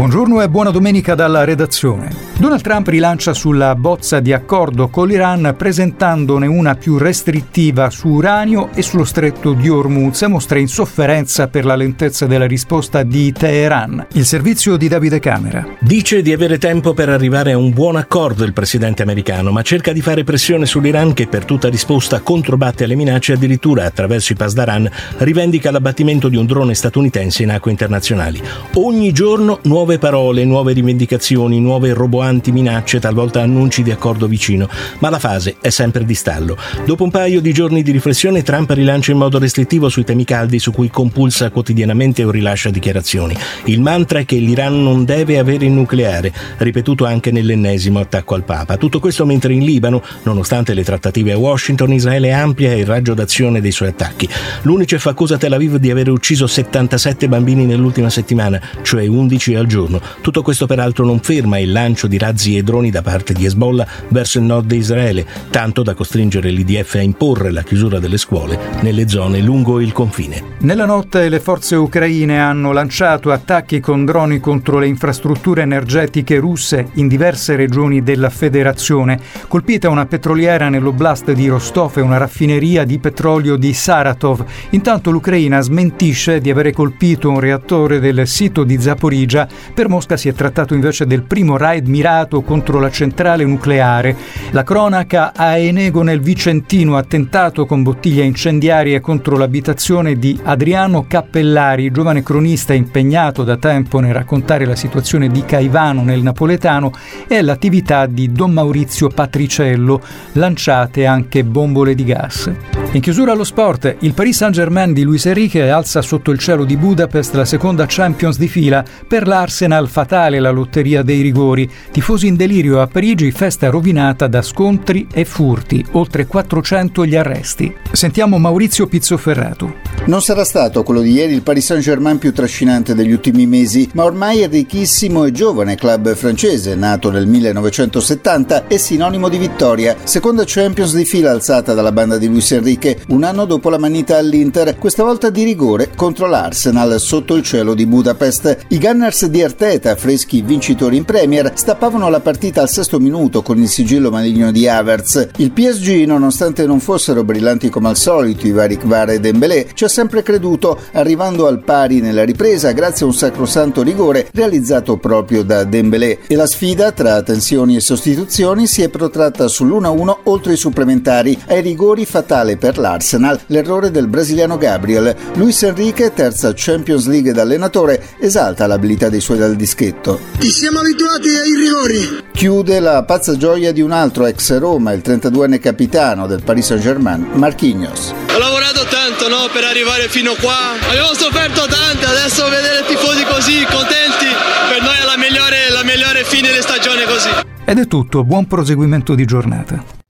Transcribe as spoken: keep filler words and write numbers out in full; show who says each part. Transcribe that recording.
Speaker 1: Buongiorno e buona domenica dalla redazione. Donald Trump rilancia sulla bozza di accordo con l'Iran presentandone una più restrittiva su uranio e sullo stretto di Hormuz e mostra insofferenza per la lentezza della risposta di Teheran. Il servizio di Davide Camera.
Speaker 2: Dice di avere tempo per arrivare a un buon accordo il presidente americano, ma cerca di fare pressione sull'Iran che per tutta risposta controbatte alle minacce, addirittura attraverso i Pasdaran rivendica l'abbattimento di un drone statunitense in acque internazionali. Ogni giorno nuove parole, nuove rivendicazioni, nuove roboanti minacce, talvolta annunci di accordo vicino, ma la fase è sempre di stallo. Dopo un paio di giorni di riflessione, Trump rilancia in modo restrittivo sui temi caldi su cui compulsa quotidianamente o rilascia dichiarazioni. Il mantra è che l'Iran non deve avere il nucleare, ripetuto anche nell'ennesimo attacco al Papa. Tutto questo mentre in Libano, nonostante le trattative a Washington, Israele amplia il raggio d'azione dei suoi attacchi. L'UNICEF accusa Tel Aviv di aver ucciso settantasette bambini nell'ultima settimana, cioè undici al giorno. Tutto questo peraltro non ferma il lancio di razzi e droni da parte di Hezbollah verso il nord di Israele, tanto da costringere l'I D F a imporre la chiusura delle scuole nelle zone lungo il confine.
Speaker 1: Nella notte le forze ucraine hanno lanciato attacchi con droni contro le infrastrutture energetiche russe in diverse regioni della federazione. Colpita una petroliera nell'oblast di Rostov e una raffineria di petrolio di Saratov. Intanto l'Ucraina smentisce di avere colpito un reattore del sito di Zaporizhzhia. Per Mosca si è trattato invece del primo raid mirato contro la centrale nucleare. La cronaca a Enego nel Vicentino, attentato con bottiglie incendiarie contro l'abitazione di Adriano Cappellari, giovane cronista impegnato da tempo nel raccontare la situazione di Caivano nel napoletano, e l'attività di Don Maurizio Patriciello, lanciate anche bombole di gas. In chiusura allo sport, il Paris Saint-Germain di Luis Enrique alza sotto il cielo di Budapest la seconda Champions di fila. Per l'Arsenal fatale la lotteria dei rigori. Tifosi in delirio a Parigi, festa rovinata da scontri e furti, oltre quattrocento gli arresti. Sentiamo Maurizio Pizzoferrato.
Speaker 3: Non sarà stato quello di ieri il Paris Saint-Germain più trascinante degli ultimi mesi, ma ormai il ricchissimo e giovane club francese, nato nel millenovecentosettanta, è sinonimo di vittoria. Seconda Champions di fila alzata dalla banda di Luis Enrique, un anno dopo la manita all'Inter, questa volta di rigore contro l'Arsenal sotto il cielo di Budapest. I Gunners di Arteta, freschi vincitori in Premier, stappavano la partita al sesto minuto con il sigillo maligno di Havertz. Il P S G, nonostante non fossero brillanti come al solito i vari Kvara e Dembélé, ci ha sempre creduto, arrivando al pari nella ripresa grazie a un sacrosanto rigore realizzato proprio da Dembélé. E la sfida tra tensioni e sostituzioni si è protratta sull'uno a uno oltre i supplementari. Ai rigori fatale per l'Arsenal l'errore del brasiliano Gabriel. Luis Enrique, terza Champions League da allenatore, esalta l'abilità dei suoi dal dischetto.
Speaker 4: Ci siamo abituati ai rigori.
Speaker 3: Chiude la pazza gioia di un altro ex Roma, il trentaduenne capitano del Paris Saint-Germain, Marquinhos.
Speaker 5: Ho lavorato tanto, no, per arrivare fino qua. Abbiamo sofferto tanto, adesso vedere i tifosi così contenti per noi è la migliore, la migliore fine di stagione così.
Speaker 1: Ed è tutto, buon proseguimento di giornata.